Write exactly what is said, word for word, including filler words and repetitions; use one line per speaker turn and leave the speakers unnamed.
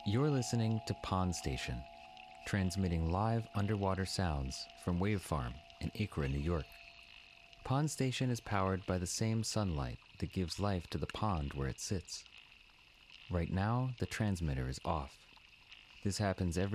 You're listening to Pond Station, transmitting live underwater sounds from Wave Farm in Acra, New York. Pond Station is powered by the same sunlight that gives life to the pond where it sits. Right now, the transmitter is off. This happens every